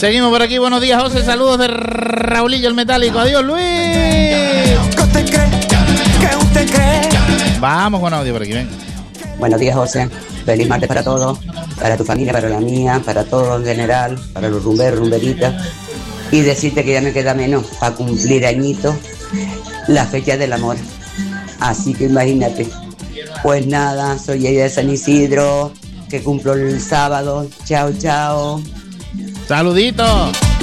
Seguimos por aquí, buenos días, José, saludos de Raulillo el Metálico. Adiós, Luis. Vamos con audio por aquí, ven. Buenos días, José. Feliz martes para todos, para tu familia, para la mía, para todos en general, para los rumberos, rumberitas. Y decirte que ya me queda menos para cumplir añitos la fecha del amor. Así que imagínate. Pues nada, soy ella de San Isidro, que cumplo el sábado. Chao, chao. Saluditos.